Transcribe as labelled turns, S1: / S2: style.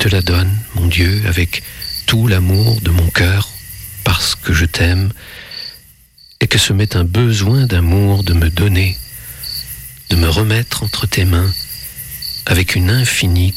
S1: te la donne, mon Dieu, avec tout l'amour de mon cœur, parce que je t'aime, et que ce m'est un besoin d'amour de me donner, de me remettre entre tes mains, avec une infinie